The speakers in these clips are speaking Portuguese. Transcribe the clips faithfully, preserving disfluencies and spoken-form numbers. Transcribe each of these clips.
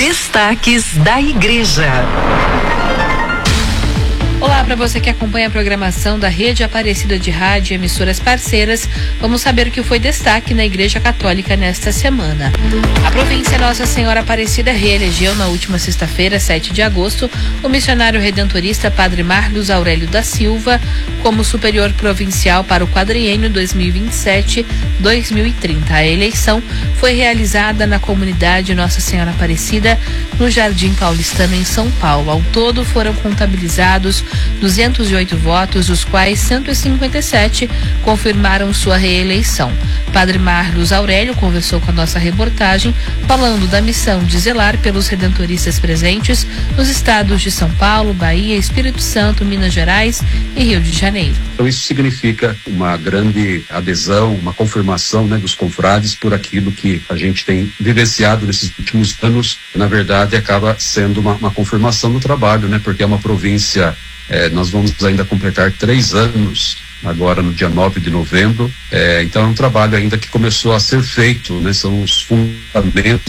Destaques da Igreja. Olá, para você que acompanha a programação da Rede Aparecida de Rádio e emissoras parceiras, vamos saber o que foi destaque na Igreja Católica nesta semana. A província Nossa Senhora Aparecida reelegeu na última sexta-feira, sete de agosto, o missionário redentorista Padre Marlos Aurélio da Silva como superior provincial para o quadriênio dois mil e vinte e sete a dois mil e trinta. A eleição foi realizada na comunidade Nossa Senhora Aparecida, no Jardim Paulistano, em São Paulo. Ao todo foram contabilizados duzentos e oito votos, dos quais cento e cinquenta e sete confirmaram sua reeleição. Padre Marlos Aurélio conversou com a nossa reportagem, falando da missão de zelar pelos redentoristas presentes nos estados de São Paulo, Bahia, Espírito Santo, Minas Gerais e Rio de Janeiro. Então isso significa uma grande adesão, uma confirmação, né, dos confrades por aquilo que a gente tem vivenciado nesses últimos anos. Na verdade, acaba sendo uma, uma confirmação do trabalho, né, porque é uma província. É, nós vamos ainda completar três anos agora no dia nove de novembro, é, então é um trabalho ainda que começou a ser feito, né? São os fundamentos,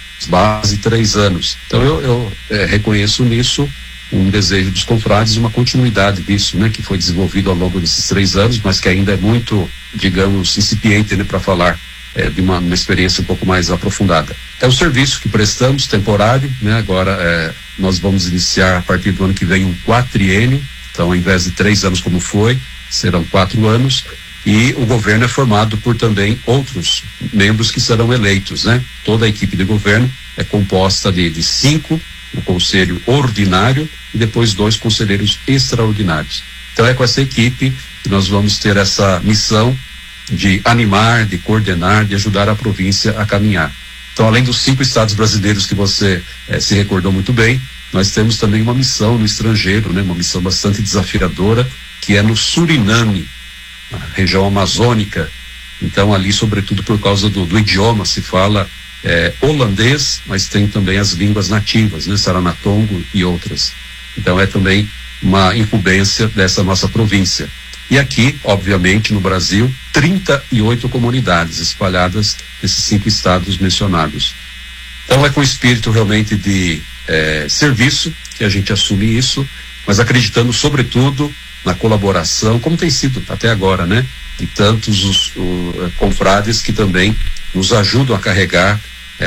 base, três anos. Então eu, eu é, reconheço nisso um desejo dos confrades e uma continuidade disso, né? Que foi desenvolvido ao longo desses três anos, mas que ainda é muito, digamos, incipiente, né? Para falar é, de uma, uma experiência um pouco mais aprofundada. É um serviço que prestamos, temporário, né? Agora é, nós vamos iniciar a partir do ano que vem um quatriênio, então ao invés de três anos como foi, serão quatro anos, e o governo é formado por também outros membros que serão eleitos, né? Toda a equipe de governo é composta de, de cinco, o conselho ordinário, e depois dois conselheiros extraordinários. Então é com essa equipe que nós vamos ter essa missão de animar, de coordenar, de ajudar a província a caminhar. Então, além dos cinco estados brasileiros que você eh, se recordou muito bem, nós temos também uma missão no estrangeiro, né? Uma missão bastante desafiadora, que é no Suriname, na região amazônica. Então, ali, sobretudo por causa do, do idioma, se fala eh, holandês, mas tem também as línguas nativas, né? Saranatongo e outras. Então, é também uma incumbência dessa nossa província. E aqui, obviamente, no Brasil, trinta e oito comunidades espalhadas nesses cinco estados mencionados. Então é com espírito realmente de eh, serviço que a gente assume isso, mas acreditando sobretudo na colaboração, como tem sido até agora, né? De tantos os, os confrades que também nos ajudam a carregar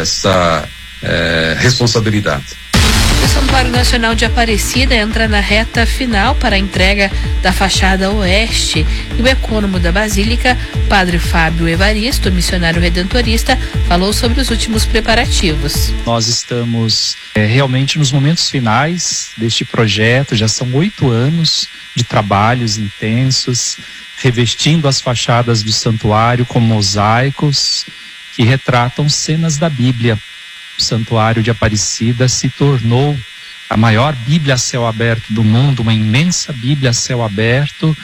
essa eh, responsabilidade. O Santuário Nacional de Aparecida entra na reta final para a entrega da fachada oeste, e o ecônomo da Basílica, Padre Fábio Evaristo, missionário redentorista, falou sobre os últimos preparativos. Nós estamos é, realmente nos momentos finais deste projeto, já são oito anos de trabalhos intensos, revestindo as fachadas do santuário com mosaicos que retratam cenas da Bíblia. O Santuário de Aparecida se tornou a maior Bíblia a céu aberto do mundo, uma imensa Bíblia a céu aberto,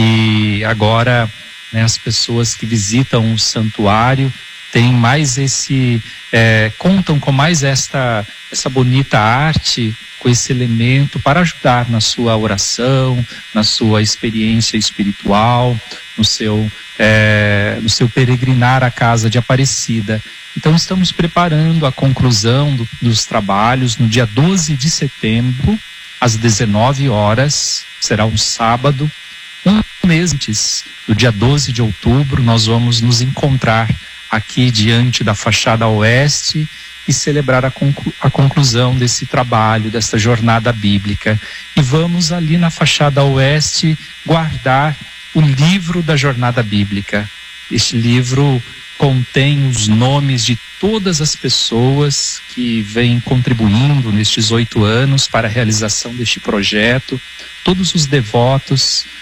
e agora, né, as pessoas que visitam o santuário têm mais esse, é, contam com mais esta, essa bonita arte, com esse elemento para ajudar na sua oração, na sua experiência espiritual, no seu, é, no seu peregrinar à casa de Aparecida. Então estamos preparando a conclusão do, dos trabalhos no dia doze de setembro, às dezenove horas, será um sábado. Um mês antes do dia doze de outubro, nós vamos nos encontrar aqui diante da fachada oeste e celebrar a, conclu- a conclusão desse trabalho, dessa jornada bíblica. E vamos ali na fachada oeste guardar o livro da jornada bíblica. Este livro contém os nomes de todas as pessoas que vêm contribuindo nestes oito anos para a realização deste projeto, todos os devotos